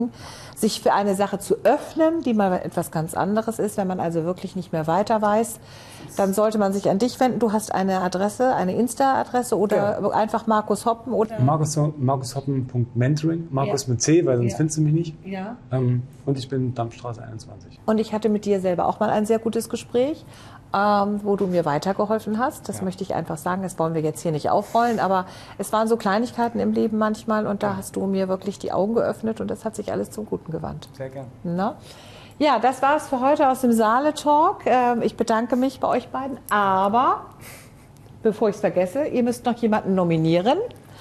sich für eine Sache zu öffnen, die mal etwas ganz anderes ist. Wenn man also wirklich nicht mehr weiter weiß, dann sollte man sich an dich wenden. Du hast eine Adresse, eine Insta-Adresse oder einfach Markus Hoppen? Oder? Markushoppen.mentoring, Markus mit C, weil sonst findest du mich nicht. Ja. Und ich bin Dammstraße 21. Und ich hatte mit dir selber auch mal ein sehr gutes Gespräch, wo du mir weitergeholfen hast. Das möchte ich einfach sagen. Das wollen wir jetzt hier nicht aufrollen, aber es waren so Kleinigkeiten im Leben manchmal und da hast du mir wirklich die Augen geöffnet und das hat sich alles zum Guten gewandt. Sehr gerne. Na? Ja, das war es für heute aus dem Saale-Talk. Ich bedanke mich bei euch beiden, aber bevor ich es vergesse, ihr müsst noch jemanden nominieren,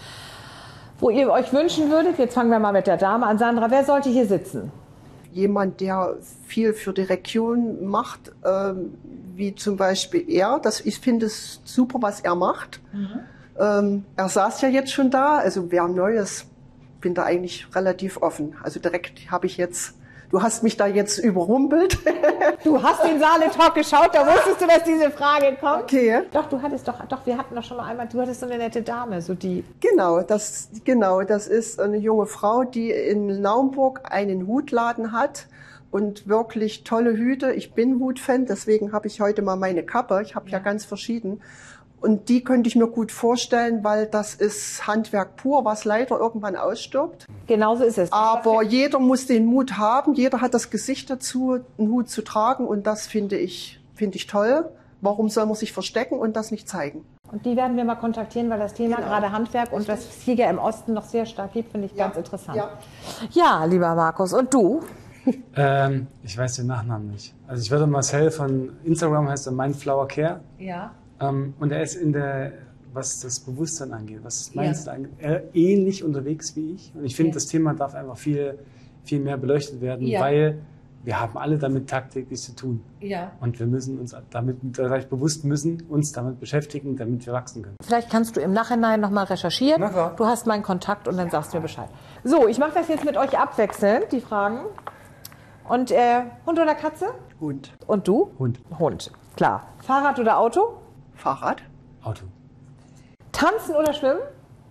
wo ihr euch wünschen würdet. Jetzt fangen wir mal mit der Dame an. Sandra, wer sollte hier sitzen? Jemand, der viel für die Region macht, wie zum Beispiel er. Ich finde es super, was er macht. Er saß ja jetzt schon da, also wer Neues, bin da eigentlich relativ offen. Also direkt habe ich jetzt, du hast mich da jetzt überrumpelt. Du hast den Saale-Talk geschaut, da wusstest du, dass diese Frage kommt. Okay. Doch, wir hatten doch schon mal einmal, du hattest so eine nette Dame, so die. Genau, das ist eine junge Frau, die in Naumburg einen Hutladen hat und wirklich tolle Hüte. Ich bin Hutfan, deswegen habe ich heute mal meine Kappe. Ich habe ja ganz verschieden. Und die könnte ich mir gut vorstellen, weil das ist Handwerk pur, was leider irgendwann ausstirbt. Genauso ist es. Aber jeder muss den Mut haben, jeder hat das Gesicht dazu, einen Hut zu tragen und das finde ich toll. Warum soll man sich verstecken und das nicht zeigen? Und die werden wir mal kontaktieren, weil das Thema gerade Handwerk und das es hier ja im Osten noch sehr stark gibt, finde ich ganz interessant. Ja, lieber Markus. Und du? Ich weiß den Nachnamen nicht. Also ich würde Marcel von Instagram, heißt er Mindflower Care. Ja. Und er ist was das Bewusstsein angeht, was das Mindset angeht, ähnlich unterwegs wie ich. Und ich finde, das Thema darf einfach viel, viel mehr beleuchtet werden, weil wir haben alle damit tagtäglich zu tun. Ja. Und wir müssen uns uns damit beschäftigen, damit wir wachsen können. Vielleicht kannst du im Nachhinein nochmal recherchieren. Na klar. Du hast meinen Kontakt und dann sagst du mir Bescheid. So, ich mache das jetzt mit euch abwechselnd, die Fragen. Und Hund oder Katze? Hund. Und du? Hund. Hund, klar. Fahrrad oder Auto? Fahrrad. Auto. Tanzen oder schwimmen?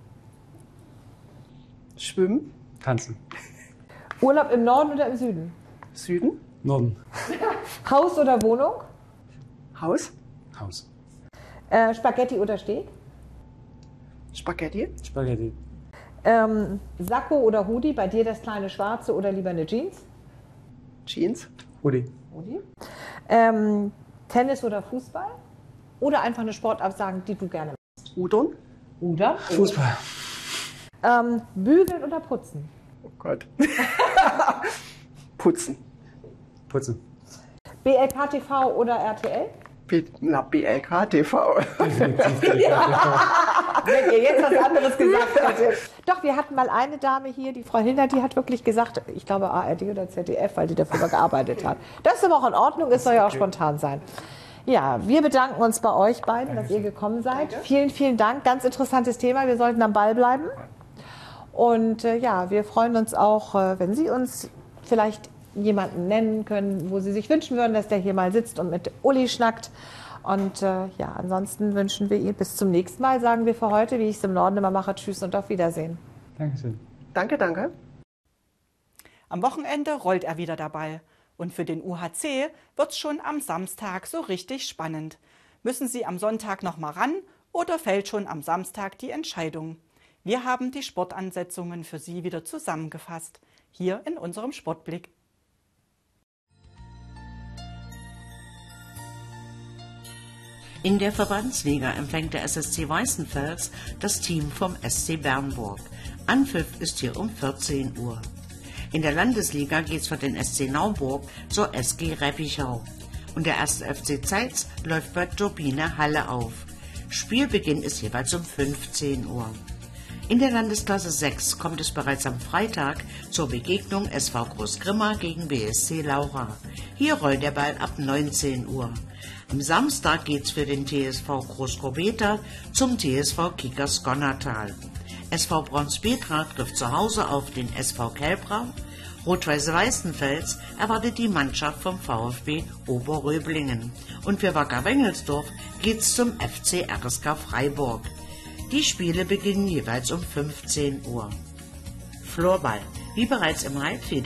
Schwimmen. Tanzen. Urlaub im Norden oder im Süden? Süden. Norden. Haus oder Wohnung? Haus. Haus. Spaghetti oder Steak? Spaghetti. Spaghetti. Sakko oder Hoodie? Bei dir das kleine Schwarze oder lieber eine Jeans? Jeans. Hoodie. Hoodie. Tennis oder Fußball? Oder einfach eine Sportart sagen, die du gerne machst? Rudern. Rudern. Fußball. Bügeln oder putzen? Oh Gott. Putzen. Putzen. BLK TV oder RTL? BLK TV. Wenn ihr jetzt was anderes gesagt hättet. Doch, wir hatten mal eine Dame hier, die Frau Hilder, die hat wirklich gesagt, ich glaube ARD oder ZDF, weil die dafür gearbeitet hat. Das ist aber auch in Ordnung, es soll ja auch spontan sein. Ja, wir bedanken uns bei euch beiden, dass ihr gekommen seid. Vielen, vielen Dank. Ganz interessantes Thema. Wir sollten am Ball bleiben. Und wir freuen uns auch, wenn Sie uns vielleicht jemanden nennen können, wo Sie sich wünschen würden, dass der hier mal sitzt und mit Uli schnackt. Und ansonsten wünschen wir Ihnen bis zum nächsten Mal, sagen wir für heute, wie ich es im Norden immer mache, tschüss und auf Wiedersehen. Dankeschön. Danke, danke. Am Wochenende rollt er wieder der Ball. Und für den UHC wird's schon am Samstag so richtig spannend. Müssen Sie am Sonntag noch mal ran oder fällt schon am Samstag die Entscheidung? Wir haben die Sportansetzungen für Sie wieder zusammengefasst. Hier in unserem Sportblick. In der Verbandsliga empfängt der SSC Weißenfels das Team vom SC Bernburg. Anpfiff ist hier um 14 Uhr. In der Landesliga geht's für den SC Naumburg zur SG Reppichau. Und der 1. FC Zeitz läuft bei Turbine Halle auf. Spielbeginn ist jeweils um 15 Uhr. In der Landesklasse 6 kommt es bereits am Freitag zur Begegnung SV Großgrimma gegen BSC Laura. Hier rollt der Ball ab 19 Uhr. Am Samstag geht's für den TSV Großkobeta zum TSV Kickers Gonnertal. SV Bronspetra trifft zu Hause auf den SV Kelbrau. Rot-Weiß Weißenfels erwartet die Mannschaft vom VfB Oberröblingen. Und für Wacker Wengelsdorf geht's zum FC RSK Freiburg. Die Spiele beginnen jeweils um 15 Uhr. Floorball. Wie bereits im Halbfinale